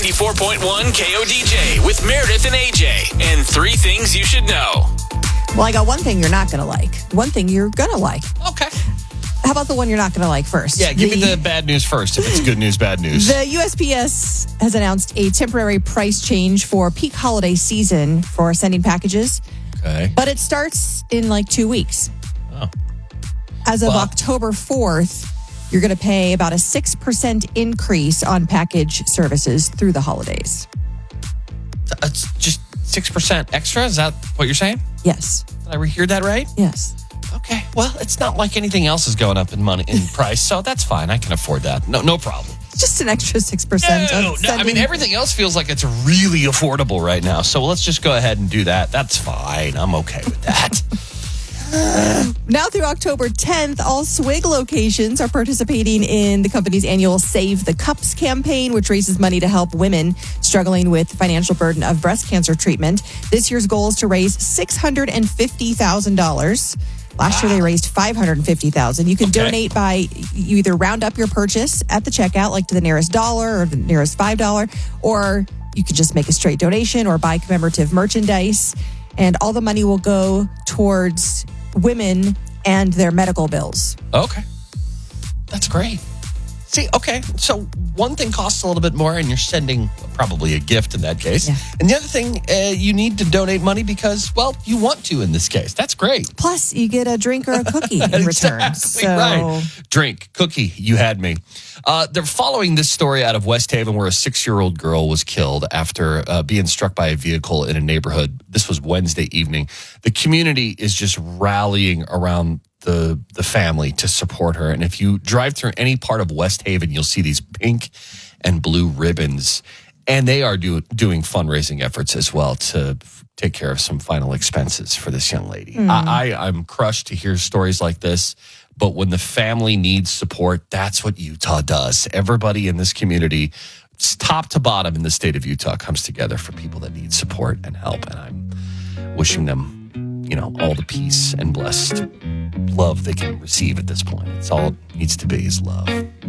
94.1 KODJ with Meredith and AJ. And 3 things you should know. Well, I got one thing you're not going to like. One thing you're going to like. Okay. How about the one you're not going to like first? Yeah, give me the bad news first, if it's good news, bad news. The USPS has announced a temporary price change for peak holiday season for sending packages. Okay. But it starts in like 2 weeks. Oh. As of October 4th, you're going to pay about a 6% increase on package services through the holidays. It's just 6% extra? Is that what you're saying? Yes. Did I hear that right? Yes. Okay. Well, it's not like anything else is going up in price, so that's fine. I can afford that. No problem. Just an extra 6%. No, I mean, everything else feels like it's really affordable right now. So let's just go ahead and do that. That's fine. I'm okay with that. Now through October 10th, all Swig locations are participating in the company's annual Save the Cups campaign, which raises money to help women struggling with the financial burden of breast cancer treatment. This year's goal is to raise $650,000. Last year, they raised $550,000. You can donate by you either round up your purchase at the checkout, like to the nearest dollar or the nearest $5, or you can just make a straight donation or buy commemorative merchandise. And all the money will go towards women and their medical bills. Okay. That's great. See, okay, so one thing costs a little bit more and you're sending probably a gift in that case. Yeah. And the other thing, you need to donate money because, well, you want to in this case. That's great. Plus, you get a drink or a cookie in return. Exactly right. Drink, cookie, you had me. They're following this story out of West Haven where a 6-year-old girl was killed after being struck by a vehicle in a neighborhood. This was Wednesday evening. The community is just rallying around the family to support her. And if you drive through any part of West Haven, you'll see these pink and blue ribbons. And they are doing fundraising efforts as well to take care of some final expenses for this young lady. I'm crushed to hear stories like this. But when the family needs support, that's what Utah does. Everybody in this community, top to bottom in the state of Utah, comes together for people that need support and help. And I'm wishing them, all the peace and blessed love they can receive at this point. It's all it needs to be is love.